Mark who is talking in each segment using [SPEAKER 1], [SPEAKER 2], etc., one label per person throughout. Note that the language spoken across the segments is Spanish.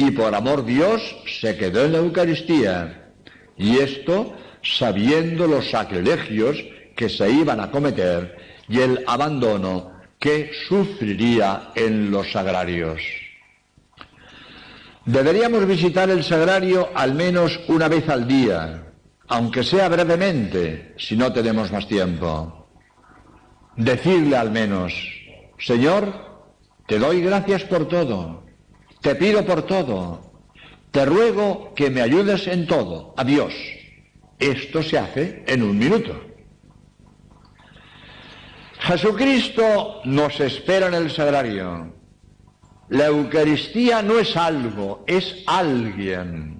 [SPEAKER 1] y por amor Dios se quedó en la Eucaristía, y esto sabiendo los sacrilegios que se iban a cometer y el abandono que sufriría en los sagrarios. Deberíamos visitar el sagrario al menos una vez al día, aunque sea brevemente, si no tenemos más tiempo. Decirle al menos: Señor, te doy gracias por todo, te pido por todo, te ruego que me ayudes en todo, adiós. Esto se hace en un minuto. Jesucristo nos espera en el sagrario. La Eucaristía no es algo, es alguien.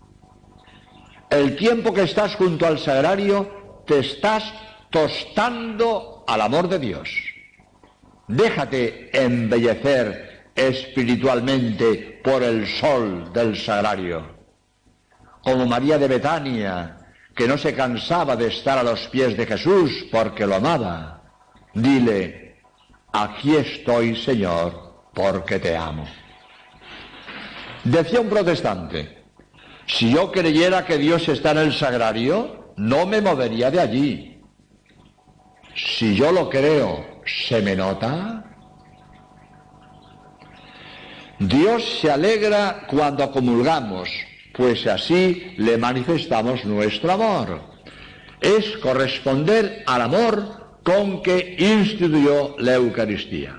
[SPEAKER 1] El tiempo que estás junto al sagrario te estás tostando al amor de Dios. Déjate embellecer espiritualmente por el sol del sagrario. Como María de Betania, que no se cansaba de estar a los pies de Jesús porque lo amaba. Dile: aquí estoy, Señor, porque te amo. Decía un protestante: si yo creyera que Dios está en el sagrario, no me movería de allí. Si yo lo creo, ¿se me nota? Dios se alegra cuando comulgamos, pues así le manifestamos nuestro amor. Es corresponder al amor con que instituyó la Eucaristía.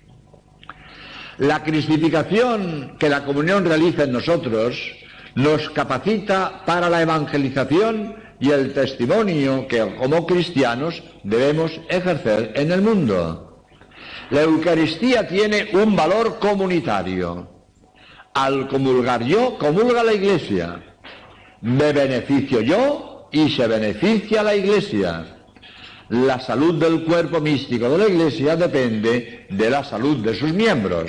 [SPEAKER 1] La cristificación que la comunión realiza en nosotros nos capacita para la evangelización y el testimonio que como cristianos debemos ejercer en el mundo. La Eucaristía tiene un valor comunitario. Al comulgar yo, comulga la Iglesia. Me beneficio yo y se beneficia la Iglesia. La salud del cuerpo místico de la Iglesia depende de la salud de sus miembros.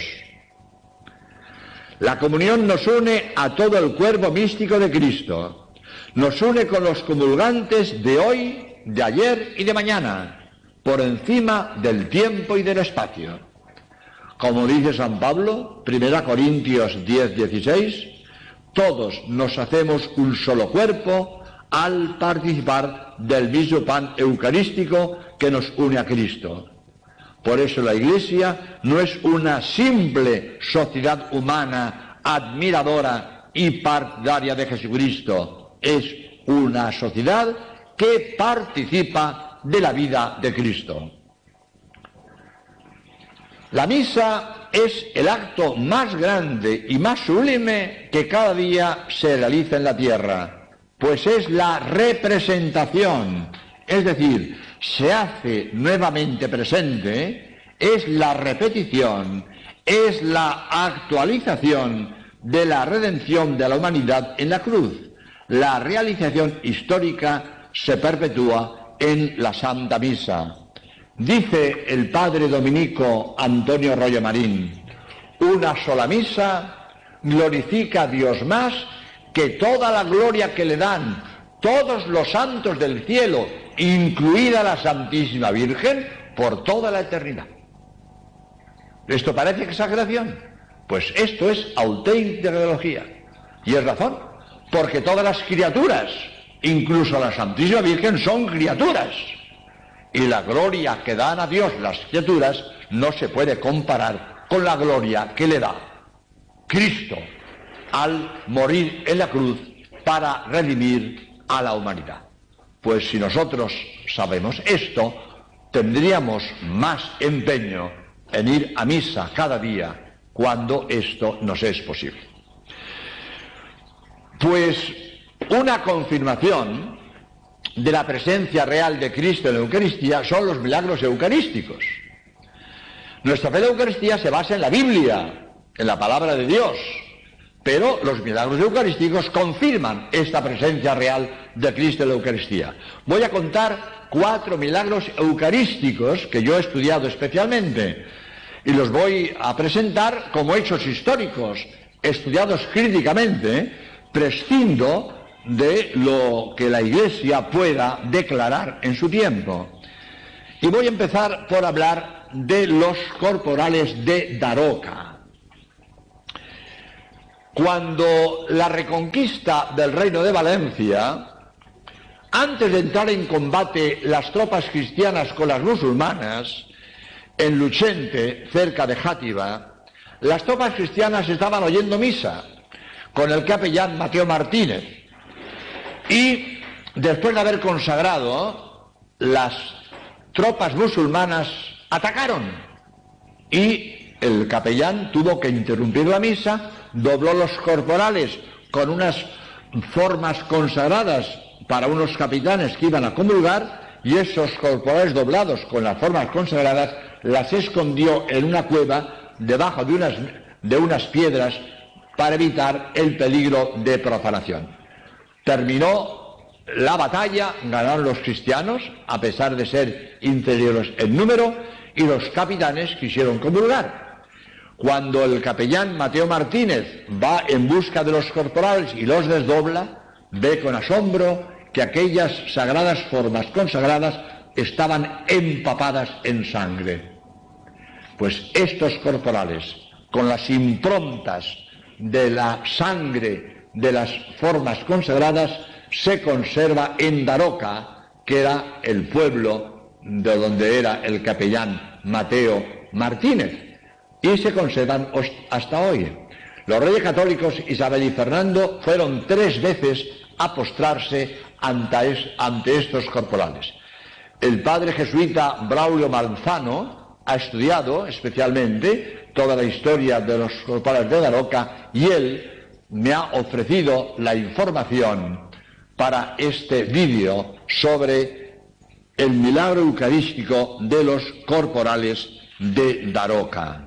[SPEAKER 1] La comunión nos une a todo el cuerpo místico de Cristo. Nos une con los comulgantes de hoy, de ayer y de mañana, por encima del tiempo y del espacio. Como dice San Pablo, 1 Corintios 10:16, todos nos hacemos un solo cuerpo al participar del mismo pan eucarístico que nos une a Cristo. Por eso la Iglesia no es una simple sociedad humana admiradora y partidaria de Jesucristo, es una sociedad que participa de la vida de Cristo. La misa es el acto más grande y más sublime que cada día se realiza en la tierra, pues es la representación, es decir, se hace nuevamente presente, es la repetición, es la actualización de la redención de la humanidad en la cruz. La realización histórica se perpetúa en la Santa Misa. Dice el padre dominico Antonio Arroyo Marín: una sola misa glorifica a Dios más que toda la gloria que le dan todos los santos del cielo, incluida la Santísima Virgen, por toda la eternidad. ¿Esto parece exageración? Pues esto es auténtica teología. Y es razón, porque todas las criaturas, incluso la Santísima Virgen, son criaturas. Y la gloria que dan a Dios las criaturas no se puede comparar con la gloria que le da Cristo al morir en la cruz para redimir a la humanidad. Pues si nosotros sabemos esto, tendríamos más empeño en ir a misa cada día cuando esto nos es posible. Pues una confirmación de la presencia real de Cristo en la Eucaristía son los milagros eucarísticos. Nuestra fe de la Eucaristía se basa en la Biblia, en la palabra de Dios, pero los milagros eucarísticos confirman esta presencia real de Cristo en la Eucaristía. Voy a contar 4 milagros eucarísticos que yo he estudiado especialmente y los voy a presentar como hechos históricos, estudiados críticamente, prescindo de lo que la Iglesia pueda declarar en su tiempo. Y voy a empezar por hablar de los corporales de Daroca. Cuando la reconquista del Reino de Valencia, antes de entrar en combate las tropas cristianas con las musulmanas, en Luchente, cerca de Játiva, las tropas cristianas estaban oyendo misa con el capellán Mateo Martínez. Y después de haber consagrado, las tropas musulmanas atacaron. Y el capellán tuvo que interrumpir la misa, dobló los corporales con unas formas consagradas para unos capitanes que iban a comulgar, y esos corporales doblados con las formas consagradas las escondió en una cueva debajo de unas piedras para evitar el peligro de profanación. Terminó la batalla, ganaron los cristianos, a pesar de ser inferiores en número, y los capitanes quisieron comulgar. Cuando el capellán Mateo Martínez va en busca de los corporales y los desdobla, ve con asombro que aquellas sagradas formas consagradas estaban empapadas en sangre. Pues estos corporales, con las improntas de la sangre de las formas consagradas, se conserva en Daroca, que era el pueblo de donde era el capellán Mateo Martínez, y se conservan hasta hoy. Los reyes católicos Isabel y Fernando fueron 3 veces a postrarse ante estos corporales. El padre jesuita Braulio Manzano ha estudiado especialmente toda la historia de los corporales de Daroca, y él me ha ofrecido la información para este vídeo sobre el milagro eucarístico de los corporales de Daroca.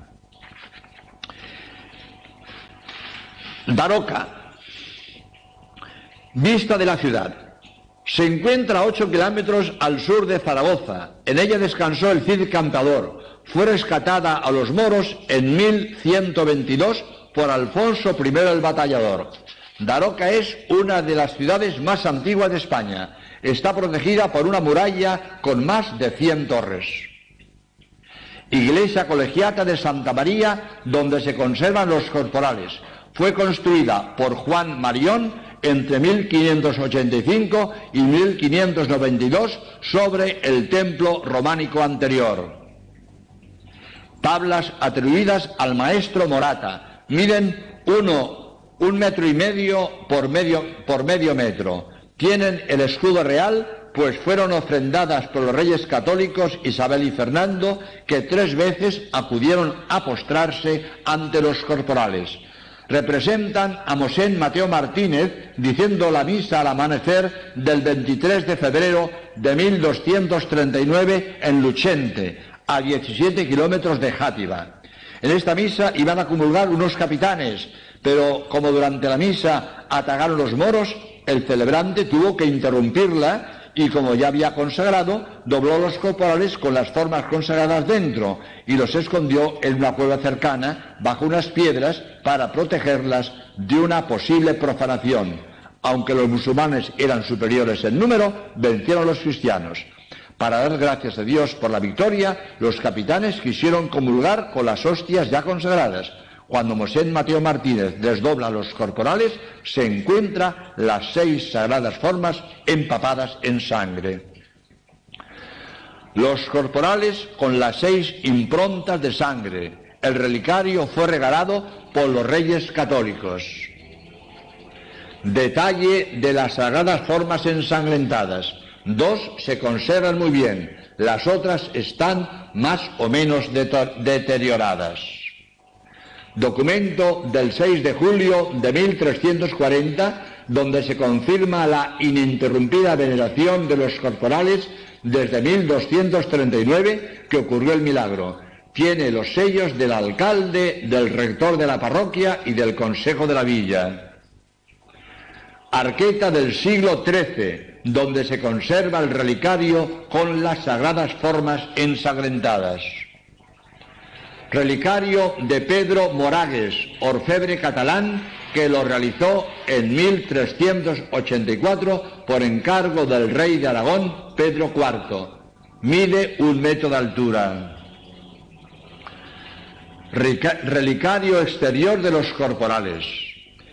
[SPEAKER 1] Daroca, vista de la ciudad, se encuentra a 8 kilómetros al sur de Zaragoza. En ella descansó el Cid Campeador. Fue rescatada a los moros en 1122 por Alfonso I el Batallador. Daroca es una de las ciudades más antiguas de España. Está protegida por una muralla con más de 100 torres. Iglesia colegiata de Santa María, donde se conservan los corporales. Fue construida por Juan Marión entre 1585 y 1592 sobre el templo románico anterior. Tablas atribuidas al maestro Morata. Miden 1,5 metros por medio metro. Tienen el escudo real, pues fueron ofrendadas por los reyes católicos Isabel y Fernando, que 3 veces acudieron a postrarse ante los corporales. Representan a Mosén Mateo Martínez diciendo la misa al amanecer del 23 de febrero de 1239 en Luchente, a 17 kilómetros de Játiva. En esta misa iban a comulgar unos capitanes, pero como durante la misa atacaron los moros, el celebrante tuvo que interrumpirla y, como ya había consagrado, dobló los corporales con las formas consagradas dentro y los escondió en una cueva cercana bajo unas piedras para protegerlas de una posible profanación. Aunque los musulmanes eran superiores en número, vencieron los cristianos. Para dar gracias a Dios por la victoria, los capitanes quisieron comulgar con las hostias ya consagradas. Cuando Mosén Mateo Martínez desdobla los corporales, se encuentra las 6 sagradas formas empapadas en sangre. Los corporales con las 6 improntas de sangre. El relicario fue regalado por los reyes católicos. Detalle de las sagradas formas ensangrentadas. 2 se conservan muy bien, las otras están más o menos deterioradas. Documento del 6 de julio de 1340, donde se confirma la ininterrumpida veneración de los corporales desde 1239 que ocurrió el milagro. Tiene los sellos del alcalde, del rector de la parroquia y del consejo de la villa. Arqueta del siglo XIII, donde se conserva el relicario con las sagradas formas ensangrentadas. Relicario de Pedro Moragues, orfebre catalán, que lo realizó en 1384 por encargo del rey de Aragón, Pedro IV. Mide 1 metro de altura. Relicario exterior de los corporales.